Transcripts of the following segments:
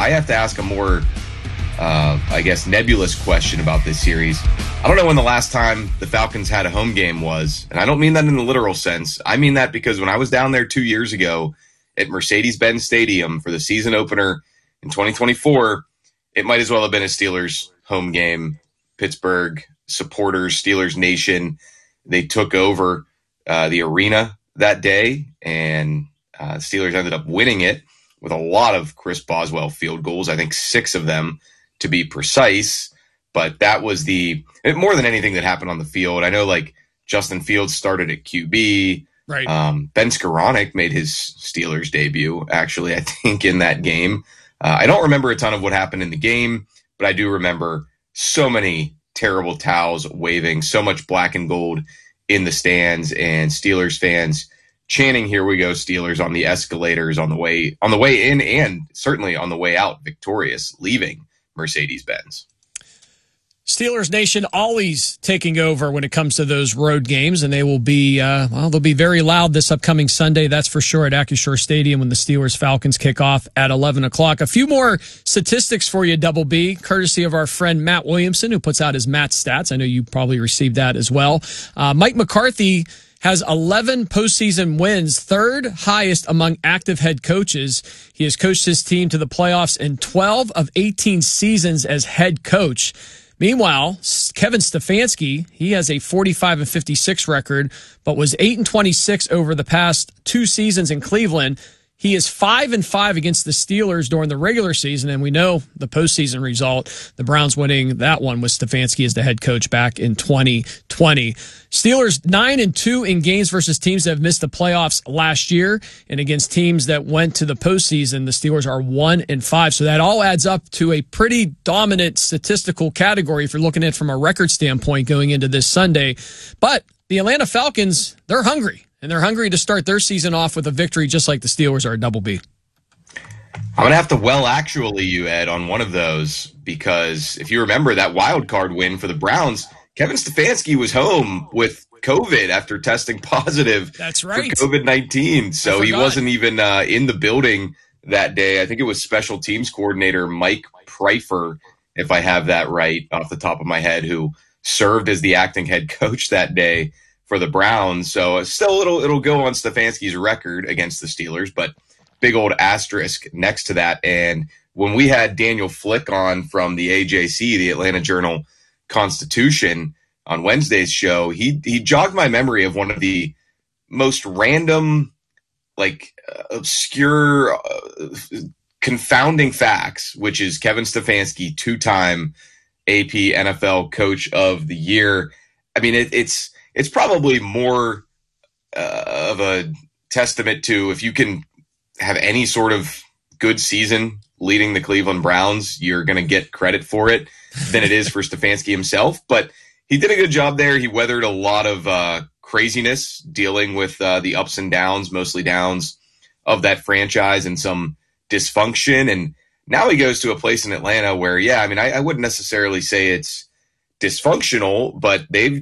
I have to ask a more, I guess, nebulous question about this series. I don't know when the last time the Falcons had a home game was, and I don't mean that in the literal sense. I mean that because when I was down there 2 years ago at Mercedes-Benz Stadium for the season opener in 2024, it might as well have been a Steelers home game. Pittsburgh supporters, Steelers Nation, they took over the arena that day, and Steelers ended up winning it with a lot of Chris Boswell field goals. I think 6 of them, to be precise. But that was more than anything that happened on the field. I know, like, Justin Fields started at QB. Right. Ben Skoranek made his Steelers debut, actually, I think, in that game. I don't remember a ton of what happened in the game, but I do remember so many terrible towels waving, so much black and gold in the stands, and Steelers fans chanting, "Here we go, Steelers," on the escalators on the way in, and certainly on the way out, victorious, leaving Mercedes-Benz. Steelers Nation always taking over when it comes to those road games, and they will be they'll be very loud this upcoming Sunday, that's for sure, at Acrisure Stadium when the Steelers-Falcons kick off at 11 o'clock. A few more statistics for you, Double B, courtesy of our friend Matt Williamson, who puts out his Matt Stats. I know you probably received that as well. Mike McCarthy has 11 postseason wins, third highest among active head coaches. He has coached his team to the playoffs in 12 of 18 seasons as head coach. Meanwhile, Kevin Stefanski, he has a 45-56 record, but was 8-26 over the past 2 seasons in Cleveland. He is 5-5 against the Steelers during the regular season, and we know the postseason result, the Browns winning that one with Stefanski as the head coach back in 2020. Steelers 9-2 in games versus teams that have missed the playoffs last year, and against teams that went to the postseason, the Steelers are 1-5. So that all adds up to a pretty dominant statistical category if you're looking at it from a record standpoint going into this Sunday. But the Atlanta Falcons, they're hungry. And they're hungry to start their season off with a victory just like the Steelers are at Double B. I'm going to have to actually you, Ed, on one of those, because if you remember that wild card win for the Browns, Kevin Stefanski was home with COVID after testing positive That's right. for COVID-19. So he wasn't even in the building that day. I think it was special teams coordinator Mike Pryfer, if I have that right off the top of my head, who served as the acting head coach that day for the Browns. So still it'll go on Stefanski's record against the Steelers, but big old asterisk next to that. And when we had Daniel Flick on from the AJC, the Atlanta Journal-Constitution, on Wednesday's show, he jogged my memory of one of the most random, obscure, confounding facts, which is Kevin Stefanski, 2-time AP NFL Coach of the Year. I mean, it's probably more of a testament to, if you can have any sort of good season leading the Cleveland Browns, you're going to get credit for it, than it is for Stefanski himself. But he did a good job there. He weathered a lot of craziness dealing with the ups and downs, mostly downs, of that franchise and some dysfunction. And now he goes to a place in Atlanta where, I wouldn't necessarily say it's dysfunctional, but they've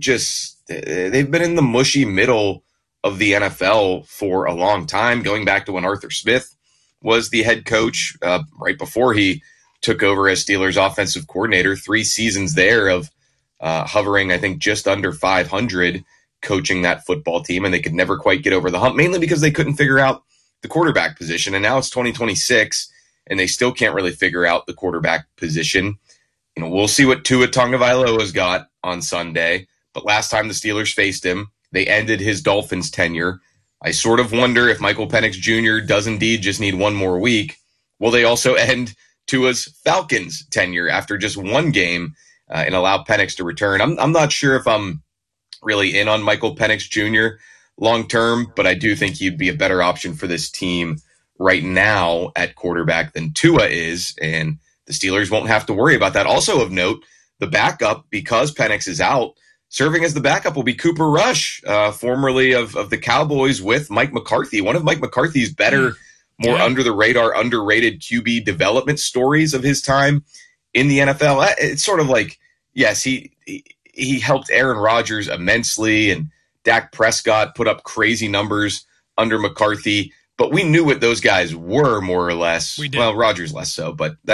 been in the mushy middle of the NFL for a long time, going back to when Arthur Smith was the head coach right before he took over as Steelers offensive coordinator. 3 seasons there of hovering, I think, just under 500, coaching that football team, and they could never quite get over the hump, mainly because they couldn't figure out the quarterback position. And now it's 2026, and they still can't really figure out the quarterback position. We'll see what Tua Tagovailoa's got on Sunday. But last time the Steelers faced him, they ended his Dolphins tenure. I sort of wonder if Michael Penix Jr. does indeed just need one more week. Will they also end Tua's Falcons tenure after just one game and allow Penix to return? I'm not sure if I'm really in on Michael Penix Jr. long term, but I do think he'd be a better option for this team right now at quarterback than Tua is, and the Steelers won't have to worry about that. Also of note, the backup, because Penix is out, serving as the backup will be Cooper Rush, formerly of the Cowboys with Mike McCarthy. One of Mike McCarthy's better, more under-the-radar, underrated QB development stories of his time in the NFL. It's sort of like, yes, he helped Aaron Rodgers immensely, and Dak Prescott put up crazy numbers under McCarthy. But we knew what those guys were, more or less. We did. Well, Rodgers less so, but